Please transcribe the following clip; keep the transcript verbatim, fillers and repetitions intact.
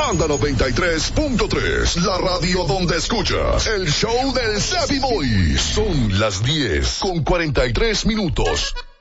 Manda noventa y tres punto tres, la radio donde escuchas el show del Savvy Boy. Son las diez con cuarenta y tres minutos.